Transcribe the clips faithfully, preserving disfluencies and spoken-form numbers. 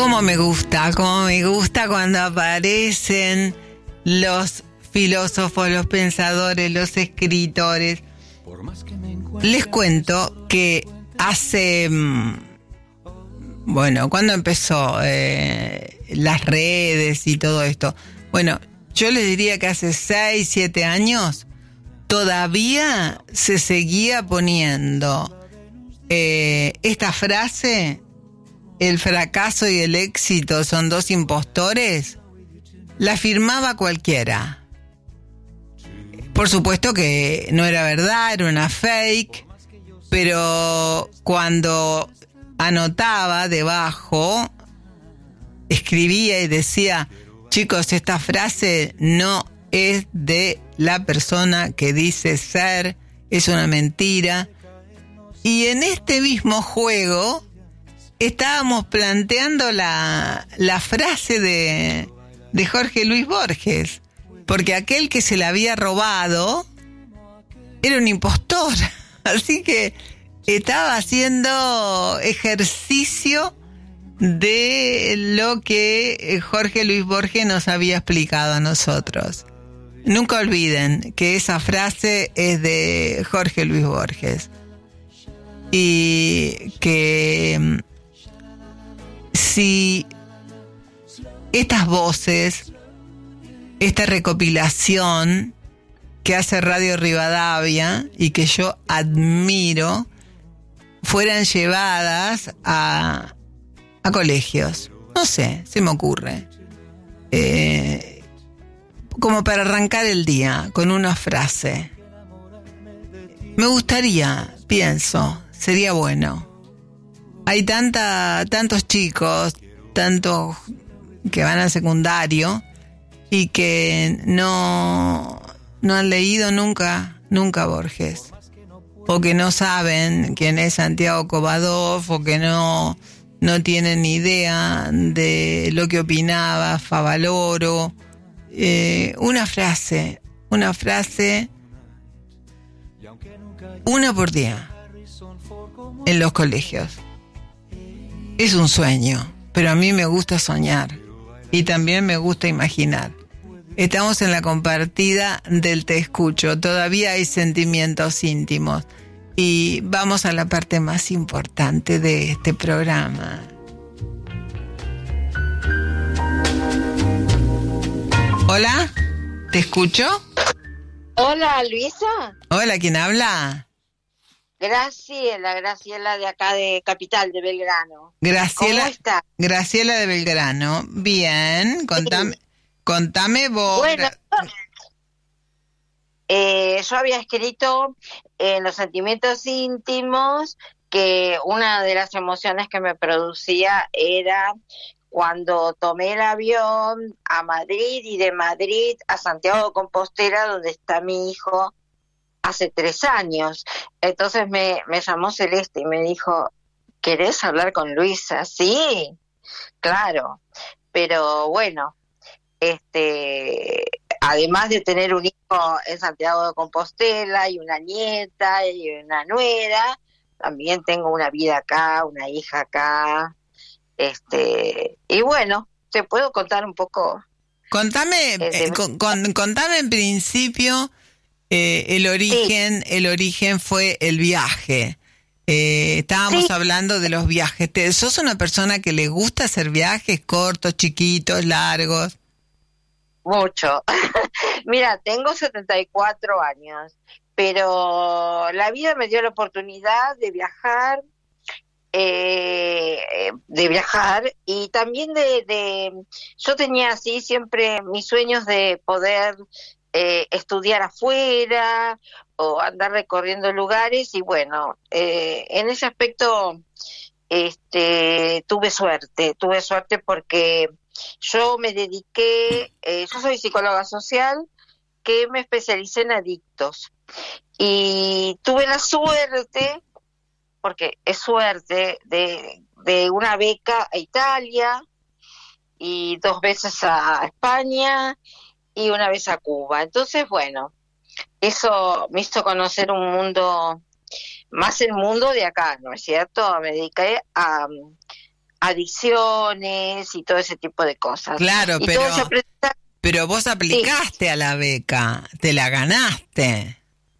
Cómo me gusta, cómo me gusta cuando aparecen los filósofos, los pensadores, los escritores. Les cuento que hace, bueno, ¿cuándo empezó eh, las redes y todo esto? Bueno, yo les diría que hace seis, siete años todavía se seguía poniendo eh, esta frase: el fracaso y el éxito son dos impostores. La afirmaba cualquiera. Por supuesto que no era verdad, era una fake, pero cuando anotaba debajo, escribía y decía: chicos, esta frase no es de la persona que dice ser, es una mentira. Y en este mismo juego estábamos planteando la, la frase de, de Jorge Luis Borges, porque aquel que se la había robado era un impostor. Así que estaba haciendo ejercicio de lo que Jorge Luis Borges nos había explicado a nosotros. Nunca olviden que esa frase es de Jorge Luis Borges. Y que si estas voces, esta recopilación que hace Radio Rivadavia y que yo admiro, fueran llevadas a, a colegios, no sé, se me ocurre, eh, como para arrancar el día con una frase, me gustaría, pienso, sería bueno. Hay tanta, tantos chicos, tantos que van al secundario y que no, no han leído nunca, nunca Borges, o que no saben quién es Santiago Covadov, o que no, no tienen ni idea de lo que opinaba Favaloro. Eh, una frase, una frase, una por día, en los colegios. Es un sueño, pero a mí me gusta soñar y también me gusta imaginar. Estamos en la compartida del Te Escucho. Todavía hay sentimientos íntimos y vamos a la parte más importante de este programa. Hola, ¿te escucho? Hola, Luisa. Hola, ¿quién habla? Graciela, Graciela de acá de Capital, de Belgrano. Graciela, ¿Cómo está? Graciela de Belgrano. Bien, contame, sí. contame vos. Bueno, eh, yo había escrito en Los Sentimientos Íntimos que una de las emociones que me producía era cuando tomé el avión a Madrid y de Madrid a Santiago de Compostela, donde está mi hijo, hace tres años. Entonces me, me llamó Celeste y me dijo: ¿querés hablar con Luisa? Sí, claro. Pero bueno, este, además de tener un hijo en Santiago de Compostela y una nieta y una nuera, también tengo una vida acá, una hija acá. Este, y bueno, te puedo contar un poco. Contame, eh, con, con, contame en principio. Eh, el origen, sí. el origen fue el viaje. Eh, estábamos sí. hablando de los viajes. ¿Te, ¿Sos una persona que le gusta hacer viajes cortos, chiquitos, largos? Mucho. Mira, tengo setenta y cuatro años, pero la vida me dio la oportunidad de viajar, eh, de viajar y también de, de, yo tenía así siempre mis sueños de poder Eh, estudiar afuera o andar recorriendo lugares y bueno, eh, en ese aspecto este, tuve suerte, tuve suerte porque yo me dediqué, eh, yo soy psicóloga social que me especialicé en adictos y tuve la suerte, porque es suerte, de, de una beca a Italia y dos veces a España y una vez a Cuba. Entonces, bueno, eso me hizo conocer un mundo, más el mundo de acá, ¿no es cierto? Me dediqué a, adicciones y todo ese tipo de cosas. Claro, y pero, todo ese aprendizaje, pero vos aplicaste sí. a la beca, te la ganaste.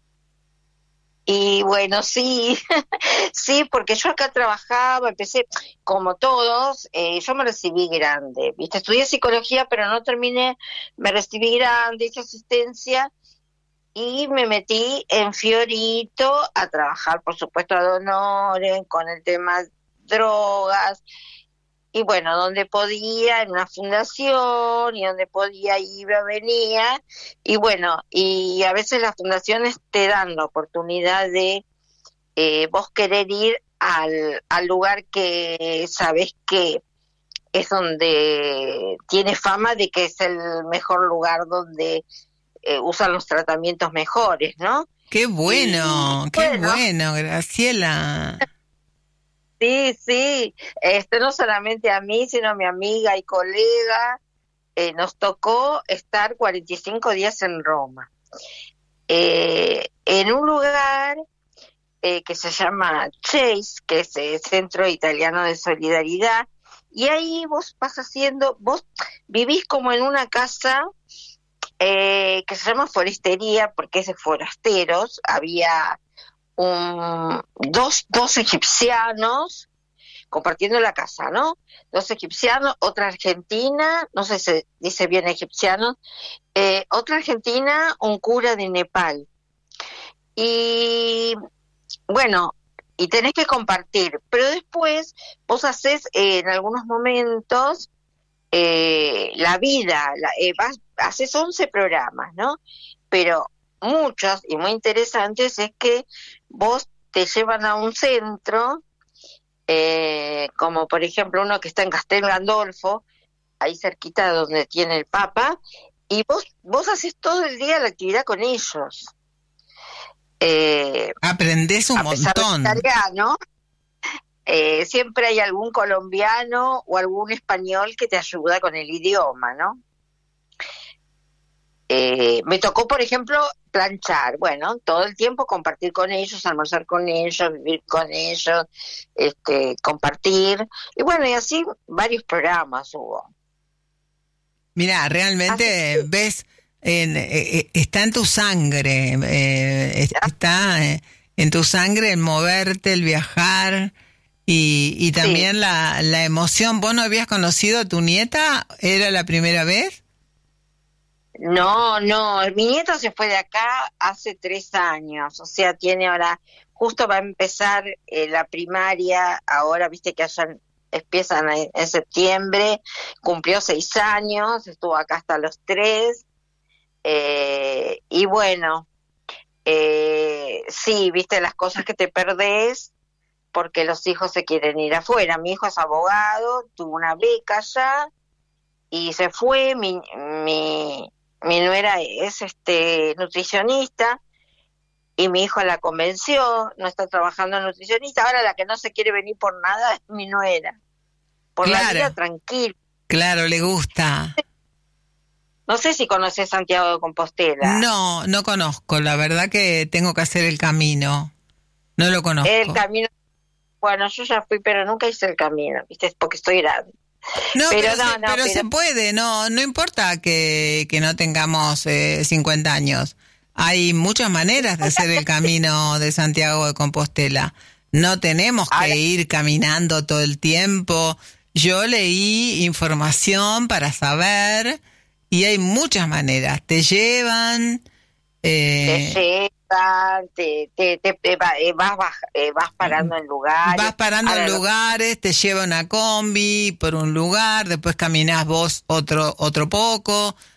Y bueno, sí, sí, porque yo acá trabajaba, empecé como todos, eh, yo me recibí grande, ¿viste? Estudié psicología, pero no terminé, me recibí grande, hice asistencia y me metí en Fiorito a trabajar, por supuesto, a Donoren, con el tema drogas, y bueno, donde podía, en una fundación, y donde podía iba, venía, y bueno, y a veces las fundaciones te dan la oportunidad de eh, vos querer ir al, al lugar que sabés que es donde tiene fama de que es el mejor lugar donde eh, usan los tratamientos mejores, ¿no? ¡Qué bueno! Y, ¡Qué bueno, bueno, Graciela! Sí, sí, este, no solamente a mí, sino a mi amiga y colega, eh, nos tocó estar cuarenta y cinco días en Roma, eh, en un lugar eh, que se llama Chase, que es el Centro Italiano de Solidaridad, y ahí vos vas haciendo, vos vivís como en una casa eh, que se llama forestería, porque es de forasteros, había... Un, dos, dos egipcianos compartiendo la casa, ¿no? Dos egipcianos, otra argentina, no sé si se dice bien egipcianos, eh, otra argentina, un cura de Nepal. Y bueno, y tenés que compartir, pero después vos haces eh, en algunos momentos eh, la vida, la, eh, vas, haces once programas, ¿no? Pero muchos y muy interesantes es que vos te llevan a un centro, eh, como por ejemplo uno que está en Castel Gandolfo, ahí cerquita donde tiene el Papa, y vos vos haces todo el día la actividad con ellos. Eh, Aprendés un a pesar montón. De italiano, eh, siempre hay algún colombiano o algún español que te ayuda con el idioma, ¿no? Eh, me tocó, por ejemplo, planchar, bueno, todo el tiempo compartir con ellos, almorzar con ellos, vivir con ellos, este, compartir, y bueno, y así varios programas hubo. Mira, realmente así, ves, en, eh, está en tu sangre, eh, está eh, en tu sangre el moverte, el viajar, y, y también sí. la, la emoción. ¿Vos no habías conocido a tu nieta? ¿Era la primera vez? No, no, mi nieto se fue de acá hace tres años, o sea, tiene ahora, justo va a empezar eh, la primaria, ahora viste que allá empiezan en, en septiembre, cumplió seis años, estuvo acá hasta los tres, eh, y bueno, eh, sí, viste las cosas que te perdés, porque los hijos se quieren ir afuera. Mi hijo es abogado, tuvo una beca allá, y se fue, mi... mi Mi nuera es este nutricionista y mi hijo la convenció, no está trabajando en nutricionista, ahora la que no se quiere venir por nada es mi nuera, por claro. La vida tranquila. Claro, le gusta. No sé si conoces Santiago de Compostela. No, no conozco, la verdad que tengo que hacer el camino, no lo conozco. El camino, bueno, yo ya fui, pero nunca hice el camino, ¿viste? Porque estoy grande. No, pero, pero, no, se, no, pero, pero se puede, no no importa que, que no tengamos eh, cincuenta años. Hay muchas maneras de hacer el camino de Santiago de Compostela. No tenemos que Ahora, ir caminando todo el tiempo. Yo leí información para saber y hay muchas maneras. Te llevan... Eh, te llevan, te, te, te, te vas, vas, vas parando en lugares. Vas parando Ahora, en lugares, te lleva una combi por un lugar, después caminás vos otro otro poco,